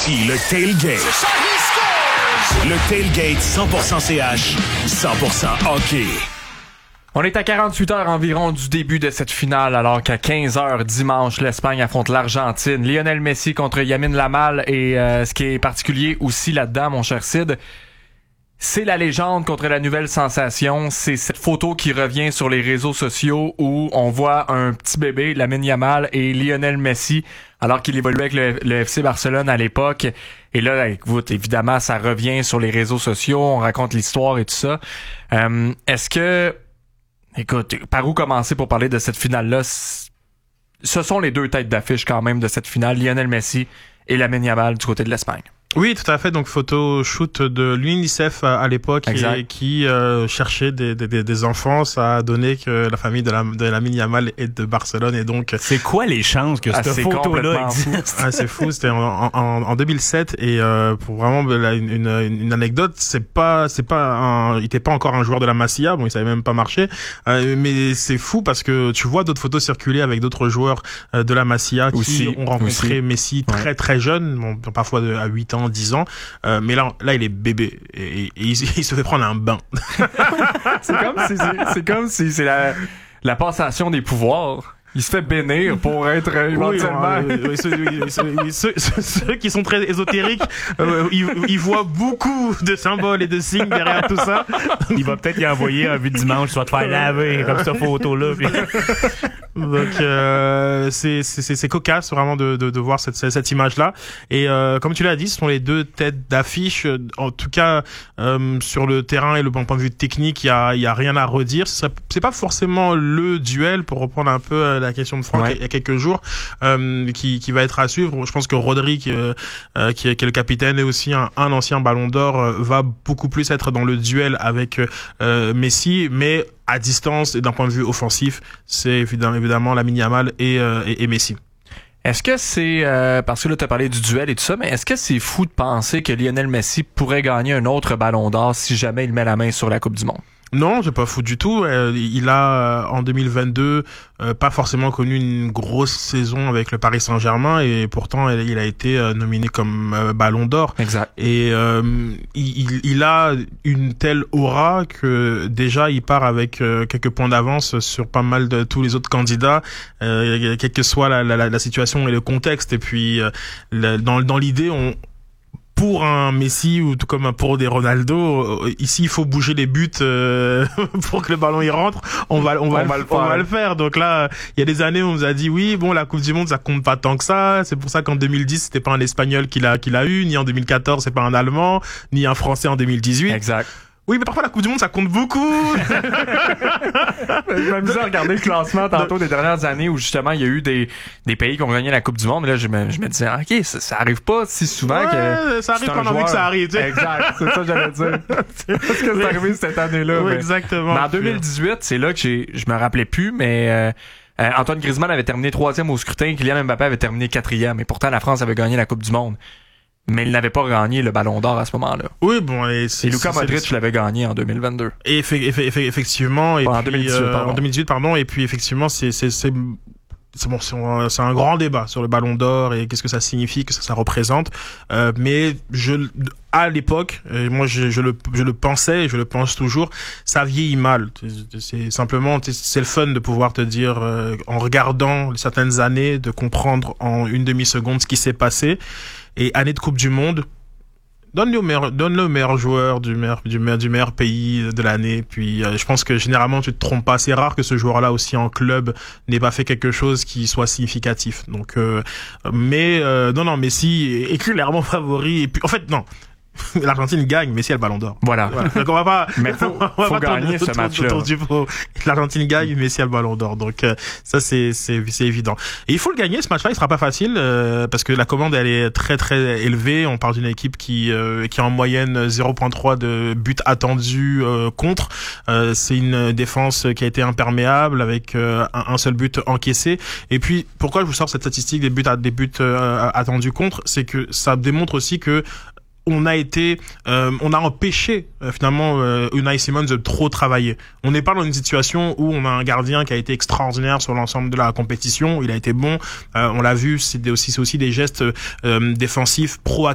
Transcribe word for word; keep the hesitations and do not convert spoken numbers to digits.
Voici le Tailgate. Le Tailgate cent pour cent C H, cent pour cent hockey. On est à quarante-huit heures environ du début de cette finale, alors qu'à quinze heures dimanche, l'Espagne affronte l'Argentine. Lionel Messi contre Lamine Yamal, et euh, ce qui est particulier aussi là-dedans, mon cher Sid, c'est la légende contre la nouvelle sensation. C'est cette photo qui revient sur les réseaux sociaux où on voit un petit bébé, Lamine Yamal, et Lionel Messi, alors qu'il évoluait avec le, le F C Barcelone à l'époque. Et là, écoute, évidemment, ça revient sur les réseaux sociaux, on raconte l'histoire et tout ça. Euh, est-ce que... Écoute, par où commencer pour parler de cette finale-là? Ce sont les deux têtes d'affiche quand même de cette finale, Lionel Messi et Lamine Yamal du côté de l'Espagne. Oui, tout à fait. Donc, photo shoot de l'UNICEF à, à l'époque, et, qui euh, cherchait des, des, des enfants. Ça a donné que la famille de, la, de Lamine Yamal est de Barcelone, et donc... C'est quoi les chances que ah, cette photo-là existe? Ah, c'est fou. C'était en, en, en deux mille sept, et euh, pour vraiment une, une, une anecdote, c'est pas, c'est pas un, il était pas encore un joueur de la Masia. Bon, il savait même pas marcher. Euh, mais c'est fou parce que tu vois d'autres photos circuler avec d'autres joueurs euh, de la Masia qui aussi, ont rencontré aussi. Messi très ouais. très jeune, bon, parfois de, à huit ans, dix ans, euh, mais là, là, il est bébé et, et, et il, il se fait prendre un bain. c'est comme si c'est, c'est comme si c'est la, la passation des pouvoirs. Il se fait bénir pour être euh, éventuellement... Oui, euh, ceux, ceux, ceux, ceux, ceux qui sont très ésotériques, euh, ils, ils voient beaucoup de symboles et de signes derrière tout ça. Il va peut-être y envoyer un but dimanche, tu vas te faire laver comme cette photo-là. Puis... Donc euh, c'est, c'est, c'est cocasse vraiment de, de, de voir cette, cette image-là. Et euh, comme tu l'as dit, ce sont les deux têtes d'affiche. En tout cas, euh, sur le terrain et le point de vue technique, il y a, il y a rien à redire. Ce serait, c'est pas forcément le duel, pour reprendre un peu la question de Franck, ouais. il y a quelques jours, euh, qui, qui va être à suivre. Je pense que Rodri, qui, euh, qui, est, qui est le capitaine et aussi un, un ancien Ballon d'Or, euh, va beaucoup plus être dans le duel avec euh, Messi, mais à distance et d'un point de vue offensif, c'est évidemment, évidemment Lamine Yamal et, euh, et, et Messi. Est-ce que c'est, euh, parce que là tu as parlé du duel et tout ça, mais est-ce que c'est fou de penser que Lionel Messi pourrait gagner un autre Ballon d'Or si jamais il met la main sur la Coupe du Monde? Non, c'est pas fou du tout. Euh, il a, en deux mille vingt-deux, euh, pas forcément connu une grosse saison avec le Paris Saint-Germain, et pourtant il a été euh, nominé comme euh, Ballon d'Or. Exact. Et euh, il, il a une telle aura que déjà il part avec euh, quelques points d'avance sur pas mal de tous les autres candidats, euh, quelle que soit la, la, la situation et le contexte. Et puis euh, le, dans, dans l'idée, on pour un Messi ou tout comme pour des Ronaldo, ici il faut bouger les buts euh, pour que le ballon y rentre. On va, on va, on va, le, on va le faire. Donc là, il y a des années où on nous a dit oui, bon, la Coupe du Monde ça compte pas tant que ça. C'est pour ça qu'en deux mille dix c'était pas un Espagnol qui l'a, qui l'a eu, ni en deux mille quatorze c'est pas un Allemand, ni un Français en deux mille dix-huit. Exact. Oui, mais parfois la Coupe du Monde ça compte beaucoup. Je m'amusais à regarder le classement tantôt des dernières années où justement il y a eu des des pays qui ont gagné la Coupe du Monde, mais là je me je me disais ok, ça, ça arrive pas si souvent ouais, que ça arrive quand on a envie que ça arrive. Tu sais. Exact, c'est ça que j'allais dire. Parce que c'est arrivé cette année-là. Oui, mais... exactement. Mais en deux mille dix-huit, c'est là que j'ai je me rappelais plus, mais euh, euh, Antoine Griezmann avait terminé troisième au scrutin, Kylian Mbappé avait terminé quatrième, et pourtant la France avait gagné la Coupe du Monde. Mais il n'avait pas gagné le Ballon d'Or à ce moment-là. Oui, bon, et, c'est, et Luka Modric l'avait gagné en deux mille vingt-deux. Et effe- effe- effectivement, et bon, puis, en deux mille dix-huit, euh, pardon. en deux mille dix-huit, pardon, et puis effectivement, c'est c'est c'est c'est bon, c'est un, c'est un grand débat sur le Ballon d'Or et qu'est-ce que ça signifie, que ça, ça représente. Euh, mais je, à l'époque, et moi je, je le, je le pensais, et je le pense toujours, ça vieillit mal. C'est, c'est simplement, c'est le fun de pouvoir te dire, euh, en regardant certaines années, de comprendre en une demi-seconde ce qui s'est passé. Et année de Coupe du Monde, donne-le au meilleur, donne-le au meilleur joueur du meilleur, du meilleur, du meilleur pays de l'année. Puis, euh, je pense que généralement, tu te trompes pas. C'est rare que ce joueur-là aussi en club n'ait pas fait quelque chose qui soit significatif. Donc, euh, mais, euh, non, non, Messi est clairement favori. Et puis, en fait, non. L'Argentine gagne, Messi a le Ballon d'Or. Voilà. voilà. Donc on va pas. Mais faut, on va faut pas gagner tourner, ce match-là. Tour, tour, tour, L'Argentine gagne, Messi a le Ballon d'Or. Donc euh, ça c'est c'est c'est évident. Et il faut le gagner. Ce match-là, il sera pas facile euh, parce que la commande elle est très très élevée. On parle d'une équipe qui euh, qui a en moyenne zéro virgule trois de buts attendus euh, contre. Euh, c'est une défense qui a été imperméable avec euh, un, un seul but encaissé. Et puis pourquoi je vous sors cette statistique des buts à, des buts euh, attendus contre, c'est que ça démontre aussi que on a été, euh, on a empêché euh, finalement euh, Unai Simon de trop travailler. On n'est pas dans une situation où on a un gardien qui a été extraordinaire sur l'ensemble de la compétition. Il a été bon, euh, on l'a vu. C'est aussi, c'est aussi des gestes euh, défensifs proactifs